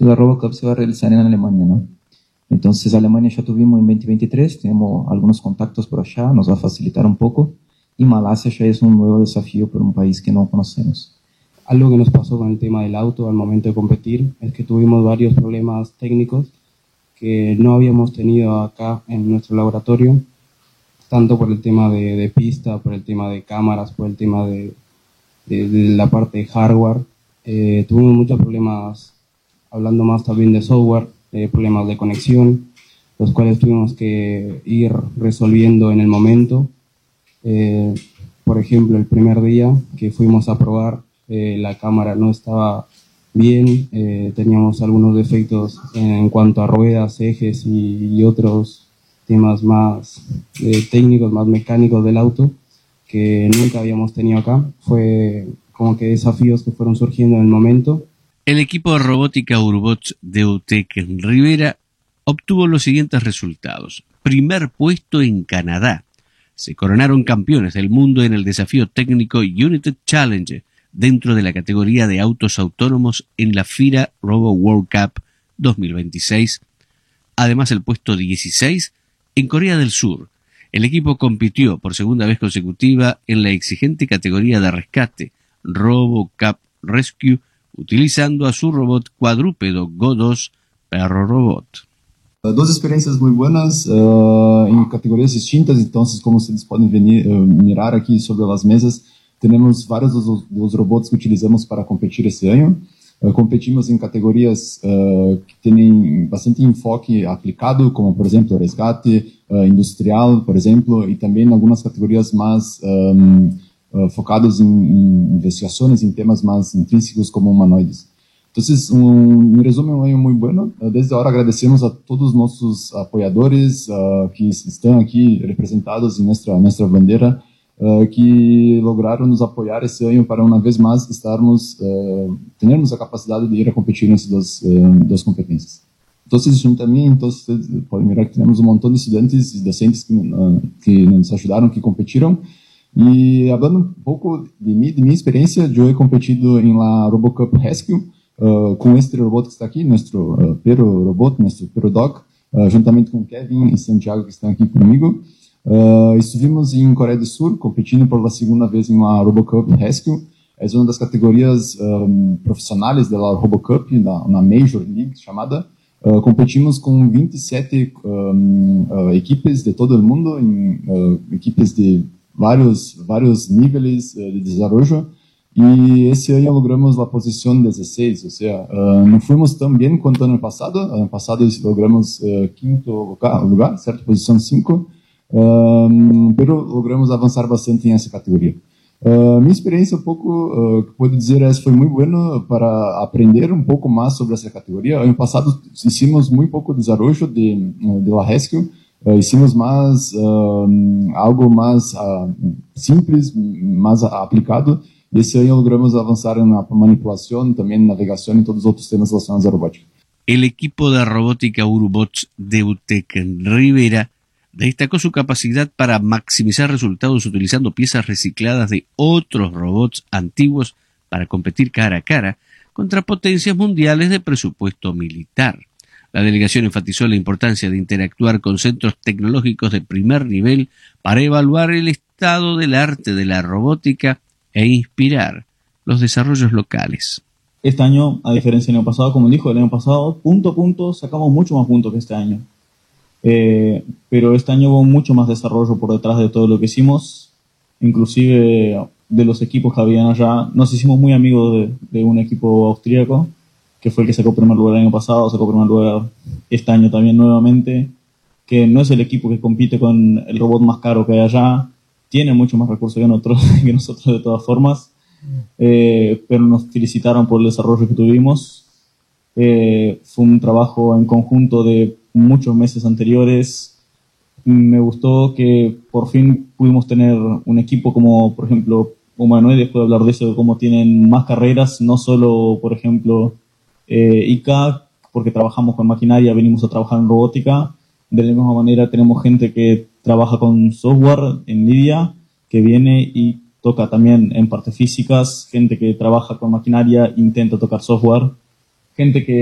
La RoboCup se va a realizar en Alemania, ¿no? Entonces, Alemania ya tuvimos en 2023, tenemos algunos contactos por allá, nos va a facilitar un poco. Y Malasia ya es un nuevo desafío por un país que no conocemos. Algo que nos pasó con el tema del auto al momento de competir es que tuvimos varios problemas técnicos que no habíamos tenido acá en nuestro laboratorio, tanto por el tema de pista, por el tema de cámaras, por el tema de la parte de hardware. Tuvimos muchos problemas, hablando más también de software, problemas de conexión, los cuales tuvimos que ir resolviendo en el momento. Por ejemplo, el primer día que fuimos a probar, la cámara no estaba bien, teníamos algunos defectos en cuanto a ruedas, ejes y otros temas más técnicos, más mecánicos del auto que nunca habíamos tenido acá. Fue como que desafíos que fueron surgiendo en el momento. El equipo de robótica Urbots de UTEC en Rivera obtuvo los siguientes resultados. Primer puesto en Canadá. Se coronaron campeones del mundo en el desafío técnico United Challenge dentro de la categoría de autos autónomos en la FIRA Robo World Cup 2026. Además, el puesto 16 en Corea del Sur. El equipo compitió por segunda vez consecutiva en la exigente categoría de rescate Robo Cup Rescue, utilizando a su robot cuadrúpedo Go2 Perro Robot. Dos experiencias muy buenas en categorías distintas, entonces como ustedes pueden mirar aquí sobre las mesas, tenemos varios de los robots que utilizamos para competir este año. Competimos en categorías que tienen bastante enfoque aplicado, como por ejemplo rescate, industrial, por ejemplo, y también algunas categorías más focadas en investigaciones, en temas más intrínsecos como humanoides. Entonces, en resumen, un año muy bueno. Desde ahora agradecemos a todos nuestros apoyadores que están aquí representados en nuestra bandera, que lograron nos apoyar este año para una vez más tenermos la capacidad de ir a competir en esas dos competencias. Entonces, también, ustedes pueden mirar que tenemos un montón de estudiantes y docentes que nos ayudaron, que competieron. Y hablando un poco de mi experiencia, yo he competido en la RoboCup Rescue con este robot que está aquí, nuestro Perro Robot, nuestro Perro Dog, juntamente con Kevin y Santiago que están aquí conmigo. Estuvimos en Corea del Sur competindo por la segunda vez en la RoboCup Rescue. Es una de las categorías profesionales de la RoboCup, una Major League llamada. Competimos con 27 equipes de todo el mundo, equipes de varios niveles de desarrollo, y ese año logramos la posición 16, o sea, no fuimos tan bien cuanto el año pasado logramos quinto lugar, ¿cierto? Posición 5, pero logramos avanzar bastante en esa categoría. Mi experiencia un poco, puedo decir, fue muy bueno para aprender un poco más sobre esa categoría. El año pasado hicimos muy poco desarrollo de la Rescue. Hicimos más algo más simples, más aplicado, y ese año logramos avanzar en la manipulación, también navegación y todos los otros temas relacionados a robótica. El equipo de robótica Urbots de UTEC en Rivera destacó su capacidad para maximizar resultados utilizando piezas recicladas de otros robots antiguos para competir cara a cara contra potencias mundiales de presupuesto militar. La delegación enfatizó la importancia de interactuar con centros tecnológicos de primer nivel para evaluar el estado del arte de la robótica e inspirar los desarrollos locales. Este año, a diferencia del año pasado, como dijo, el año pasado, punto a punto, sacamos mucho más puntos que este año. Pero este año hubo mucho más desarrollo por detrás de todo lo que hicimos, inclusive de los equipos que habían allá. Nos hicimos muy amigos de un equipo austríaco, que fue el que sacó primer lugar el año pasado, sacó primer lugar este año también nuevamente, que no es el equipo que compite con el robot más caro que hay allá, tiene mucho más recursos que nosotros de todas formas, pero nos felicitaron por el desarrollo que tuvimos. Fue un trabajo en conjunto de muchos meses anteriores. Me gustó que por fin pudimos tener un equipo como, por ejemplo, Humanoides, puedo hablar de eso, de cómo tienen más carreras, no solo, por ejemplo, ICA, porque trabajamos con maquinaria, venimos a trabajar en robótica. De la misma manera tenemos gente que trabaja con software en Lidia, que viene y toca también en partes físicas, gente que trabaja con maquinaria, intenta tocar software, gente que